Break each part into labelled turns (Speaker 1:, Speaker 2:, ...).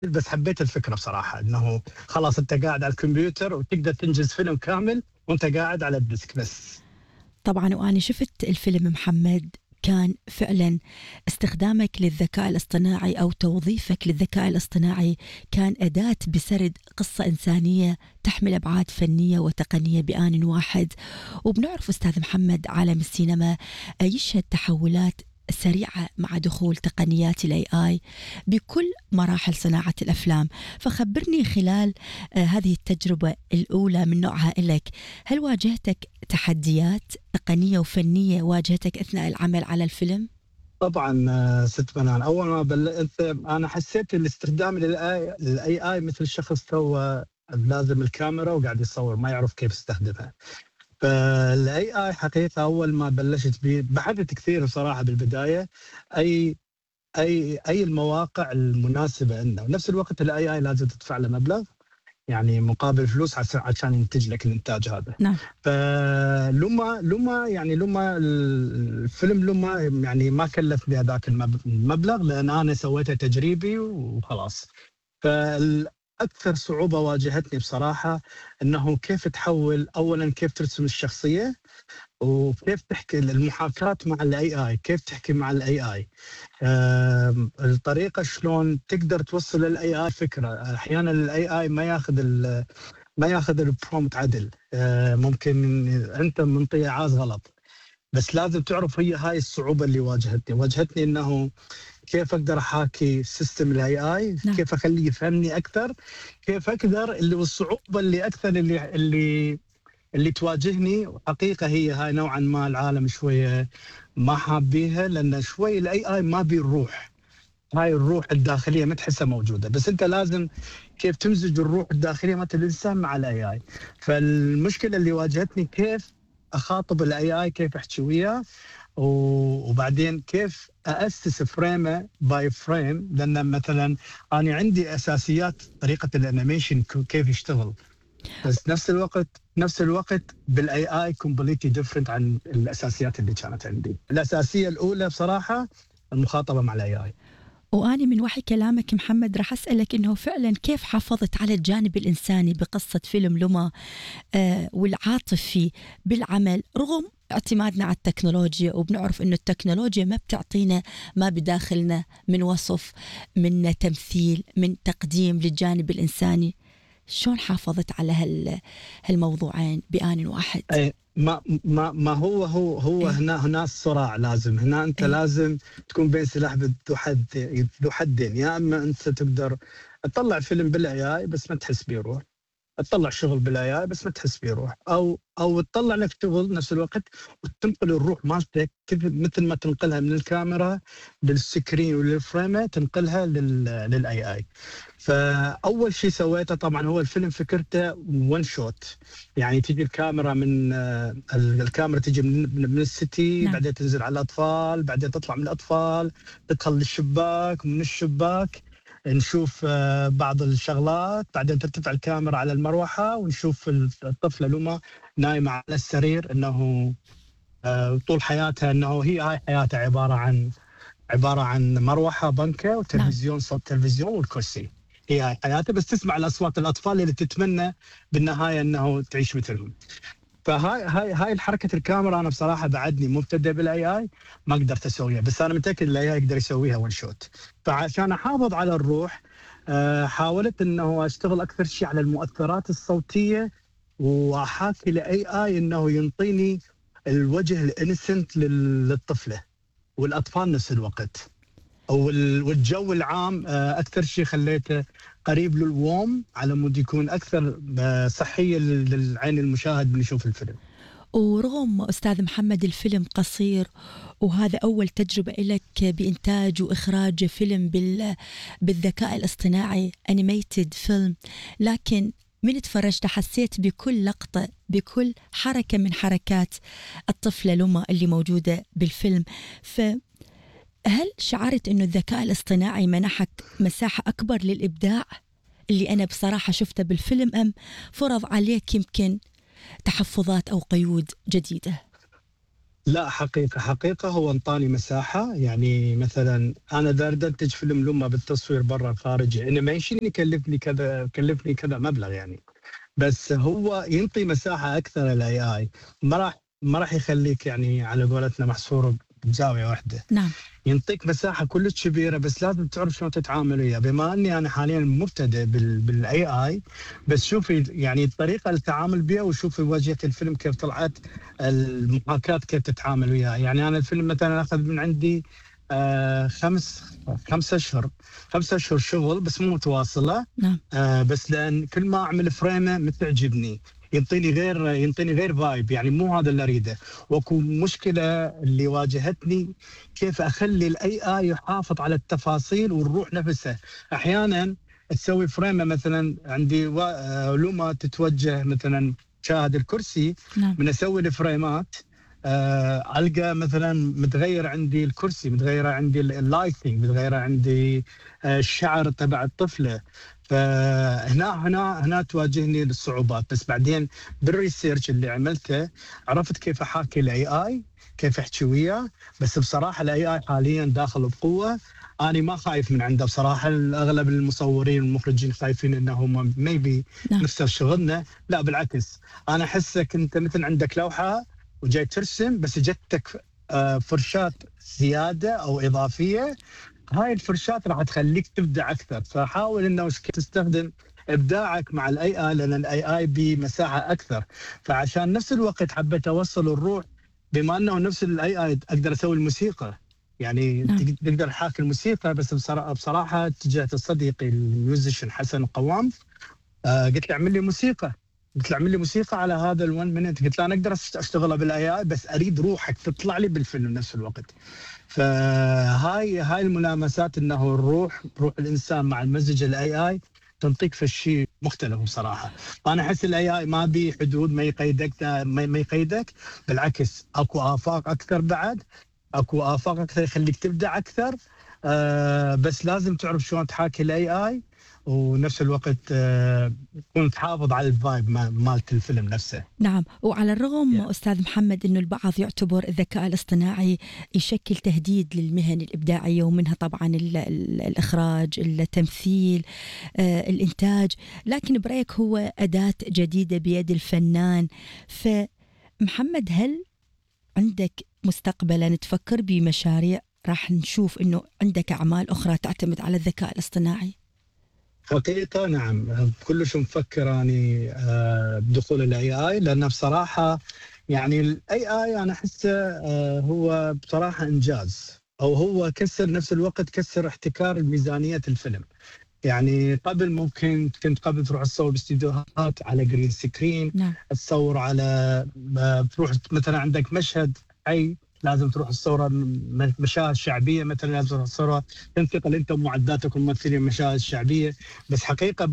Speaker 1: بس حبيت الفكرة بصراحة، إنه خلاص أنت قاعد على الكمبيوتر وتقدر تنجز فيلم كامل وأنت قاعد على الديسك بس.
Speaker 2: طبعا وأنا شفت الفيلم محمد، كان فعلا استخدامك للذكاء الاصطناعي أو توظيفك للذكاء الاصطناعي كان أداة بسرد قصة إنسانية تحمل أبعاد فنية وتقنية بآن واحد. وبنعرف أستاذ محمد عالم السينما يشهد تحولات سريعة مع دخول تقنيات الاي اي بكل مراحل صناعة الأفلام. فخبرني خلال هذه التجربة الأولى من نوعها لك، هل واجهتك تحديات تقنية وفنية واجهتك أثناء العمل على الفيلم؟
Speaker 1: طبعا ست بنان، أول ما أنا حسيت الاستخدام للاي اي مثل شخص تو لازم الكاميرا وقاعد يصور ما يعرف كيف يستخدمها. فالاي اي حقيقة أول ما بلشت به بحثت كثير بصراحة بالبداية أي اي المواقع المناسبه عندنا، ونفس الوقت الاي اي لازم تدفع له مبلغ يعني مقابل فلوس عشان ينتج لك الانتاج هذا.
Speaker 2: نعم.
Speaker 1: لما الفيلم لما يعني ما كلف بهذاك المبلغ، لان انا سويته تجريبي وخلاص. فالاكثر صعوبه واجهتني بصراحه انه كيف تحول، اولا كيف ترسم الشخصيه، وكيف تحكي المحاكاة مع الاي اي، كيف تحكي مع الاي اي، الطريقة شلون تقدر توصل للاي اي فكرة. احيانا الاي اي ما ياخذ البرومت عدل، ممكن انت منطيه عاز غلط. بس لازم تعرف، هي هاي الصعوبة اللي واجهتني انه كيف اقدر احاكي سيستم الاي اي،
Speaker 2: نعم.
Speaker 1: كيف اخليه يفهمني اكثر، كيف اقدر والصعوبة اللي اكثر اللي تواجهني حقيقة هي هاي نوعا ما العالم شوية ما حابيها، لأن شوي الاي اي ما بيه الروح، هاي الروح الداخلية ما تحسها موجودة. بس أنت لازم كيف تمزج الروح الداخلية مالت الإنسان مع الاي اي. فالمشكلة اللي واجهتني كيف أخاطب الاي اي، كيف أحكي وياه، وبعدين كيف أسس فريمه باي فريم، لأن مثلا أنا عندي أساسيات طريقة الانيميشن كيف يشتغل، بس نفس الوقت بالاي اي كومبليتلي ديفرنت عن الاساسيات اللي كانت عندي. الاساسيه الاولى بصراحه المخاطبه مع الاي اي.
Speaker 2: وأنا من وحي كلامك محمد راح أسألك إنه فعلا كيف حافظت على الجانب الإنساني بقصة فيلم لما والعاطفي بالعمل رغم اعتمادنا على التكنولوجيا. وبنعرف إنه التكنولوجيا ما بتعطينا ما بداخلنا من وصف، من تمثيل، من تقديم للجانب الإنساني. شلون حافظت على هالموضوعين بآن واحد؟
Speaker 1: اي ما هو
Speaker 2: إيه؟
Speaker 1: هنا الصراع لازم، هنا انت
Speaker 2: إيه؟
Speaker 1: لازم تكون بين سلاح ذو حدين. يا اما انت تقدر تطلع فيلم بالاي اي بس ما تحس بيه روح، تطلع شغل بالاي بس ما تحس فيه روح، او تطلع لك شغل نفس الوقت وتنقل الروح مالتك مثل ما تنقلها من الكاميرا للسكرين وللفريمه تنقلها للاي اي. فاول شيء سويته طبعا هو الفيلم فكرته ون شوت، يعني تجي الكاميرا الكاميرا تجي من السيتي،
Speaker 2: نعم.
Speaker 1: بعدين تنزل على الاطفال، بعدين تطلع من الاطفال تدخل للشباك، ومن الشباك نشوف بعض الشغلات، بعدين ترتفع الكاميرا على المروحة ونشوف الطفلة لوما نايمة على السرير، انه طول حياتها انه هاي حياتها عبارة عن مروحة بنكة
Speaker 2: نعم.
Speaker 1: وتلفزيون، صوت تلفزيون والكرسي، هي هاي حياتها. بس تسمع الأصوات الأطفال اللي تتمنى بالنهاية انه تعيش مثلهم. فهاي الحركه الكاميرا انا بصراحه بعدني مبتدئ بالاي اي ما قدرت اسويها، بس انا متاكد الاي اي يقدر يسويها ون شوت. فعشان احافظ على الروح حاولت انه اشتغل اكثر شيء على المؤثرات الصوتيه، واحاكي لاي اي انه ينطيني الوجه الانسنت للطفله والاطفال نفس الوقت، والجو العام اكثر شيء خليته قريب للووم على مود يكون اكثر صحيه للعين المشاهد من يشوف الفيلم.
Speaker 2: ورغم أستاذ محمد الفيلم قصير وهذا أول تجربة لك بإنتاج وإخراج فيلم بالذكاء الاصطناعي أنيميتد فيلم، لكن من تفرجت حسيت بكل لقطة، بكل حركة من حركات الطفلة لما اللي موجودة بالفيلم. فهل شعرت أنه الذكاء الاصطناعي منحك مساحة أكبر للإبداع اللي أنا بصراحة شفته بالفيلم، أم فرض عليك يمكن تحفظات أو قيود جديدة؟
Speaker 1: لا، حقيقة هو انطاني مساحة. يعني مثلا أنا إذا أريد أنتج فيلم لما بالتصوير برا الخارجي انيميشن يكلفني كذا مبلغ يعني. بس هو ينطي مساحة أكثر الاي اي. ما راح يخليك يعني على قولتنا محصور بزاوية واحدة.
Speaker 2: نعم.
Speaker 1: ينطيك مساحة كلش كبيرة، بس لازم تعرف شلون تتعامل وياه. بما اني انا حاليا مبتدئ بالاي اي، بس شوفي يعني الطريقة التعامل بها، وشوفي واجهة الفيلم كيف طلعت، المحاكاة كيف تتعامل وياه. يعني انا الفيلم مثلا اخذ من عندي 5 اشهر 5 اشهر شغل، بس مو متواصلة.
Speaker 2: نعم.
Speaker 1: بس لان كل ما اعمل فريمه متعجبني، ينطيني غير فايب، يعني مو هذا اللي اريده. واكو مشكله اللي واجهتني، كيف اخلي الاي اي يحافظ على التفاصيل والروح نفسها. احيانا تسوي فريمه مثلا عندي لما تتوجه مثلا شاهد الكرسي،
Speaker 2: نعم.
Speaker 1: من اسوي الفريمات القى مثلا متغير عندي الكرسي، متغيره عندي اللايتنج، متغيره عندي الشعر تبع الطفله. فهنا تواجهني الصعوبات. بس بعدين بالريسيرش اللي عملته عرفت كيف احاكي الاي اي، كيف احكي وياه. بس بصراحه الاي اي حاليا داخل بقوه. انا ما خايف من عنده بصراحه. اغلب المصورين والمخرجين خايفين انهم ميبي
Speaker 2: نعم.
Speaker 1: نفس شغلنا. لا بالعكس، انا احسك انت مثل عندك لوحه وجاي ترسم، بس جتك فرشات زياده او اضافيه. هاي الفرشات راح تخليك تبدع اكثر. فحاول انه تستخدم ابداعك مع الاي اي، لان الاي اي بمساحه اكثر. فعشان نفس الوقت حبيت اوصل الروح. بما انه نفس الاي اي اقدر اسوي الموسيقى، يعني
Speaker 2: نعم.
Speaker 1: تقدر حاكي الموسيقى. بس بصراحه اتجهت لصديقي الميوزيشن حسن القوام. قلت له اعمل لي موسيقى. على هذا ال1 مينت. قلت له انا اقدر اشتغلها بالاي اي، بس اريد روحك تطلع لي بالفيلم نفس الوقت. فهاي الملامسات، انه روح الانسان مع المزج الاي اي تنطيك في الشيء مختلف بصراحه. فانا احس الاي اي ما بي حدود، ما يقيدك. بالعكس، اكو افاق اكثر بعد. يخليك تبدع اكثر. بس لازم تعرف شلون تحاكي الاي اي، ونفس الوقت تكون تحافظ على الفايب مالت الفيلم نفسه.
Speaker 2: نعم. وعلى الرغم
Speaker 1: Yeah.
Speaker 2: أستاذ محمد أنه البعض يعتبر الذكاء الاصطناعي يشكل تهديد للمهن الإبداعية، ومنها طبعا الإخراج، التمثيل، الإنتاج، لكن برأيك هو أداة جديدة بيد الفنان. فمحمد، هل عندك مستقبلا تفكر بمشاريع راح نشوف أنه عندك أعمال أخرى تعتمد على الذكاء الاصطناعي؟
Speaker 1: حقيقة نعم، كلش مفكر أني بدخول الاي اي. لأنه بصراحة يعني الاي اي أنا أحسه هو بصراحة إنجاز، أو هو كسر نفس الوقت، كسر احتكار ميزانية الفيلم. يعني قبل ممكن كنت تروح تصور باستديوهات على جرين سكرين،
Speaker 2: نعم.
Speaker 1: تصور على تروح مثلا عندك مشهد حي لازم تروح تصوره. مشاهد شعبيه مثلا لازم تروح تصورها، تنتقل انت ومعداتك الممثلين مشاهد شعبيه. بس حقيقه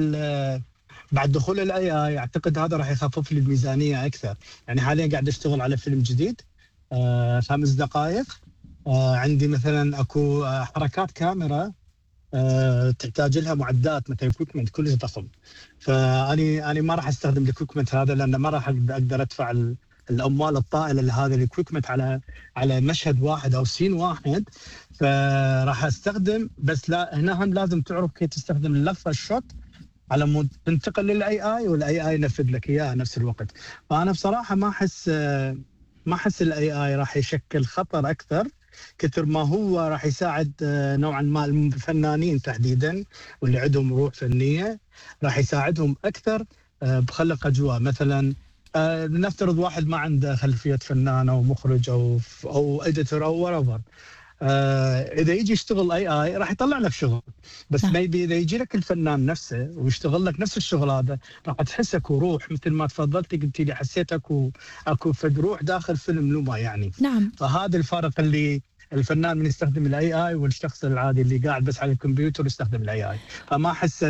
Speaker 1: بعد دخول الاي اي اعتقد هذا راح يخفف لي الميزانيه اكثر. يعني حاليا قاعد اشتغل على فيلم جديد 5 دقائق. عندي مثلا اكو حركات كاميرا تحتاج لها معدات مثلا اكويبمنت كلش ضخم. فاني ما راح استخدم الاكويبمنت هذا، لان ما راح اقدر ادفع الاموال الطائله لهذا الاكويبمنت على مشهد واحد او سين واحد. فراح استخدم، بس لا، هنا هم لازم تعرف كيف تستخدم اللقطه الشوت على مود تنتقل للاي اي، والاي اي ينفذ لك اياها نفس الوقت. فانا بصراحه ما احس الاي اي راح يشكل خطر اكثر كثر ما هو راح يساعد نوعا ما الفنانين تحديدا، واللي عندهم روح فنيه. راح يساعدهم اكثر بخلق اجواء. مثلا لنفترض واحد ما عنده خلفيه فنان او مخرج او اديتور او ورافر. اذا يجي يشتغل اي راح يطلع لك شغل. بس
Speaker 2: نعم.
Speaker 1: ميبي اذا يجي لك الفنان نفسه ويشتغل لك نفس الشغل هذا، راح تحس اكو روح. مثل ما تفضلتي قلتي لي، حسيت اكو فد روح داخل فيلم لوما يعني.
Speaker 2: نعم.
Speaker 1: فهذا الفارق اللي الفنان من يستخدم الاي اي والشخص العادي اللي قاعد بس على الكمبيوتر يستخدم الاي اي. فما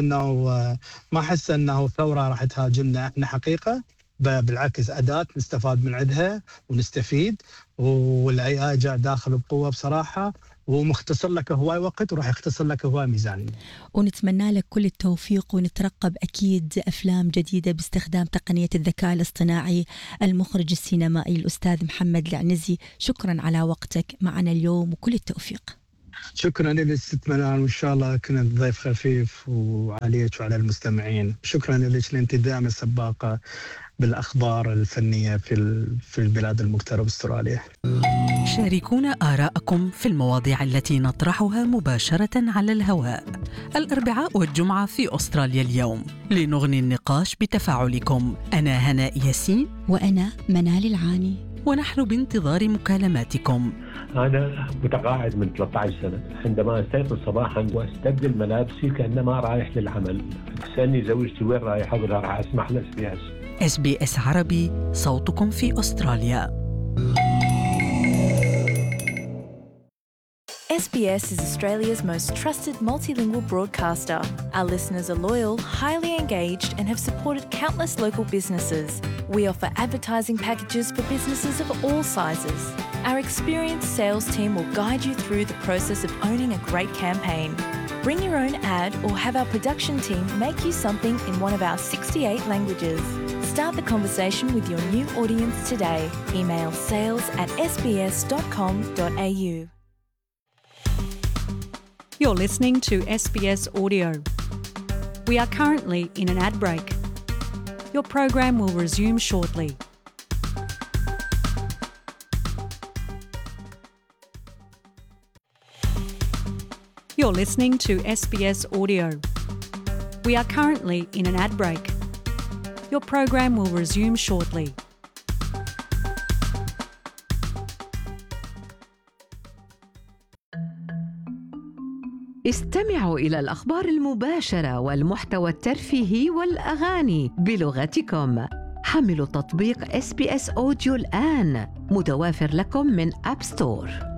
Speaker 1: احس انه ثوره راح تهاجمنا احنا حقيقه. بالعكس، اداه نستفاد من عندها ونستفيد. والاي اي جاء داخل بقوه بصراحه. وهو مختصر لك هواي وقت وراح يختصر لك هواي ميزانية.
Speaker 2: ونتمنى لك كل التوفيق، ونترقب أكيد أفلام جديدة باستخدام تقنية الذكاء الاصطناعي. المخرج السينمائي الأستاذ محمد العنزي، شكرا على وقتك معنا اليوم وكل التوفيق.
Speaker 1: شكرا لك ست منال، وإن شاء الله كنت ضيف خفيف وعليك وعلى المستمعين. شكرا لك لأنت دائما سباقة بالأخبار الفنية في البلاد المغتربة أستراليا.
Speaker 3: شاركونا آراءكم في المواضيع التي نطرحها مباشرة على الهواء الأربعاء والجمعة في أستراليا اليوم، لنغني النقاش بتفاعلكم. أنا هناء ياسين،
Speaker 2: وأنا منال العاني،
Speaker 3: ونحن بانتظار مكالماتكم.
Speaker 4: أنا متقاعد من 13 سنة. عندما أستيقظ صباحا وأستبدل ملابسي كأنما رايح للعمل، تسألني زوجتي وين رايح، أقول راح أسمح لSBS.
Speaker 3: SBS عربي، صوتكم في أستراليا.
Speaker 5: SBS is Australia's most trusted multilingual broadcaster. Our listeners are loyal, highly engaged, and have supported countless local businesses. We offer advertising packages for businesses of all sizes. Our experienced sales team will guide you through the process of owning a great campaign. Bring your own ad or have our production team make you something in one of our 68 languages. Start the conversation with your new audience today. Email sales@sbs.com.au.
Speaker 6: You're listening to SBS Audio. We are currently in an ad break. Your program will resume shortly. You're listening to SBS Audio. We are currently in an ad break. Your program will resume shortly.
Speaker 7: استمعوا إلى الأخبار المباشرة والمحتوى الترفيهي والأغاني بلغتكم. حملوا تطبيق SBS Audio الآن، متوافر لكم من أب ستور.